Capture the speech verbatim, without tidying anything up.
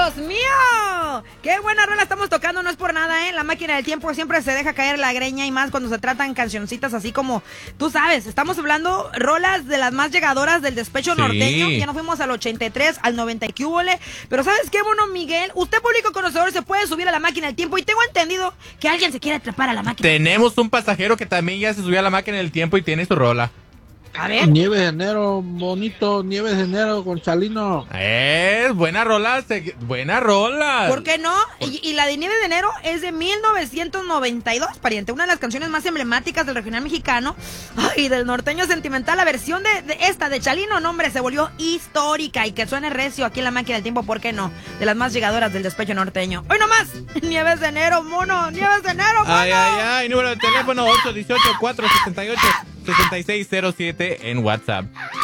Dios mío! ¡Qué buena rola estamos tocando! No es por nada, ¿eh? La máquina del tiempo siempre se deja caer la greña y más cuando se tratan cancioncitas así como, tú sabes, estamos hablando rolas de las más llegadoras del despecho Sí. norteño. Ya nos fuimos al ochenta y tres, al noventa y qué hubole. Pero ¿sabes qué, bueno, Miguel? Usted, público conocedor, se puede subir a la máquina del tiempo y tengo entendido que alguien se quiere atrapar a la máquina. Tenemos un pasajero que también ya se subió a la máquina del tiempo y tiene su rola. A ver. Nieves de enero, bonito, Nieves de enero con Chalino. Es buena rola, se- buena rola. ¿Por qué no? Y, y la de Nieve de Enero es de mil novecientos noventa y dos, pariente. Una de las canciones más emblemáticas del regional mexicano. Ay, del norteño sentimental. La versión de, de esta, de Chalino, no, hombre, se volvió histórica. Y que suene recio aquí en la máquina del tiempo, ¿por qué no? De las más llegadoras del despecho norteño. ¡Hoy nomás! Nieves de Enero, mono. Nieves de Enero, mono. Ay, ay, ay. Número de teléfono ocho uno ocho, cuatro siete ocho, seis seis cero siete en WhatsApp.